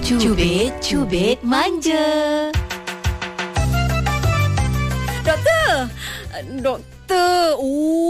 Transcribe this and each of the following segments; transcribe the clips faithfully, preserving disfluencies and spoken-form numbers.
Cubit-cubit manja. Doktor, doktor,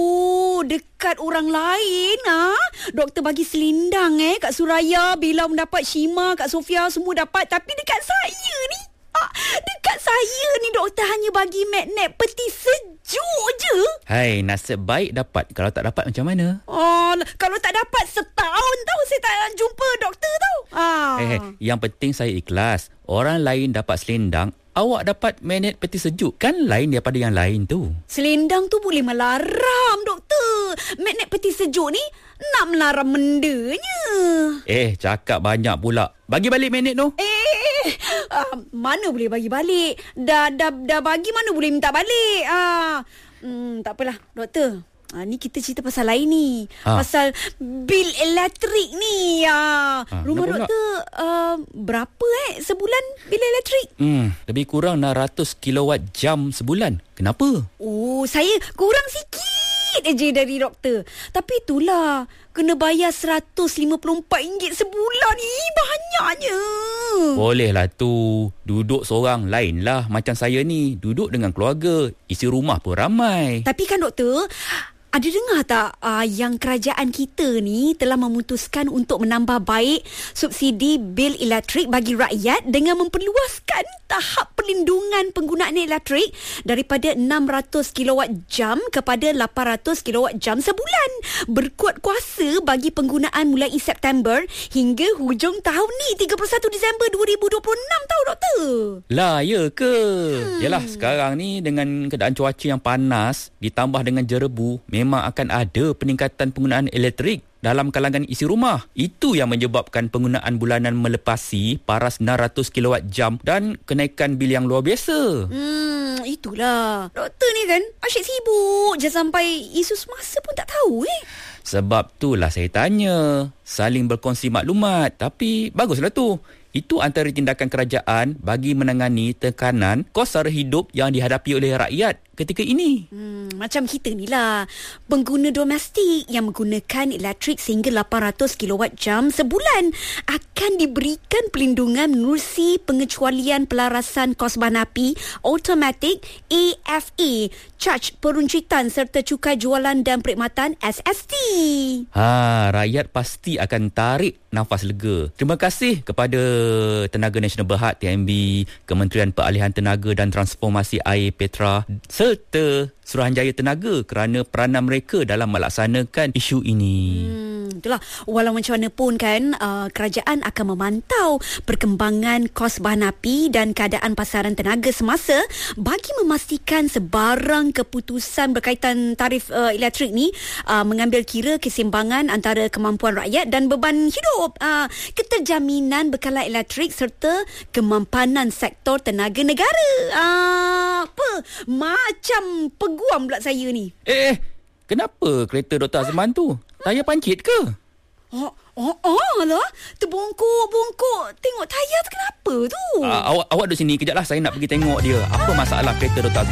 oh dekat orang lain ah. Doktor bagi selindang eh kat Suraya, Bila mendapat, Shima, Kak Sofia semua dapat, tapi dekat saya ni ah, dekat saya ni doktor hanya bagi magnet peti sejuk je. Hai, nasib baik dapat. Kalau tak dapat macam mana? Oh, kalau tak dapat setahun tau saya tak jumpa doktor tau. Ah. Eh, yang penting saya ikhlas. Orang lain dapat selendang, awak dapat magnet peti sejuk. Kan lain daripada yang lain tu. Selendang tu boleh melarang doktor. Magnet peti sejuk ni nak melarang mendanya. Eh, cakap banyak pula. Bagi balik magnet tu. Eh, uh, mana boleh bagi balik? Dah dah dah bagi, mana boleh minta balik? Ah, hmm, tak apalah doktor. Ah, ni kita cerita pasal lain ni. Ha. Pasal bil elektrik ni. Ah, ha, rumah doktor uh, berapa eh sebulan bil elektrik? Hmm, lebih kurang enam ratus kilowatt jam sebulan. Kenapa? Oh, saya kurang sikit aja dari doktor. Tapi itulah, kena bayar seratus lima puluh empat ringgit sebulan ni. Banyaknya. Bolehlah tu. Duduk seorang lain lah. Macam saya ni, duduk dengan keluarga. Isi rumah pun ramai. Tapi kan doktor, ada dengar tak uh, yang kerajaan kita ni telah memutuskan untuk menambah baik subsidi bil elektrik bagi rakyat dengan memperluaskan tahap perlindungan penggunaan elektrik daripada enam ratus kilowatt jam kepada lapan ratus kilowatt jam sebulan. Berkuat kuasa bagi penggunaan mulai September hingga hujung tahun ni, tiga puluh satu Disember dua ribu dua puluh enam tau doktor. Lah, ya ke? Hmm. Yalah, sekarang ni dengan keadaan cuaca yang panas ditambah dengan jerebu, memang akan ada peningkatan penggunaan elektrik dalam kalangan isi rumah. Itu yang menyebabkan penggunaan bulanan melepasi paras enam ratus kilowatt jam dan kenaikan bil yang luar biasa. Hmm, itulah. Doktor ni kan asyik sibuk je sampai isu semasa pun tak tahu eh. Sebab itulah saya tanya. Saling berkongsi maklumat. Tapi baguslah tu. Itu antara tindakan kerajaan bagi menangani tekanan kos sara hidup yang dihadapi oleh rakyat ketika ini. Hmm, macam kita ni lah, pengguna domestik yang menggunakan elektrik sehingga lapan ratus kilowatt jam sebulan akan diberikan perlindungan menerusi pengecualian pelarasan kos bahan api automatik A F A, Caj Peruncitan serta Cukai Jualan dan Perkhidmatan S S T. Ha, rakyat pasti akan tarik nafas lega. Terima kasih kepada Tenaga Nasional Berhad T N B, Kementerian Peralihan Tenaga dan Transformasi Air Petra serta Suruhanjaya Tenaga kerana peranan mereka dalam melaksanakan isu ini. Hmm, itulah. Walau macam mana pun kan, uh, kerajaan akan memantau perkembangan kos bahan api dan keadaan pasaran tenaga semasa bagi memastikan sebarang keputusan berkaitan tarif uh, elektrik ni uh, mengambil kira keseimbangan antara kemampuan rakyat dan beban hidup, uh, keterjaminan bekalan elektrik serta kemampanan sektor tenaga negara. Uh, apa? Macam peguam pula saya ni. Eh, eh, kenapa kereta Doktor Azman tu? Tayar pancit ke? Oh, oh, oh lah. Terbongkok-bongkok. Tengok tayar tu kenapa tu? Uh, awak awak duduk sini kejap lah. Saya nak pergi tengok dia. Apa masalah kereta Doktor Azman?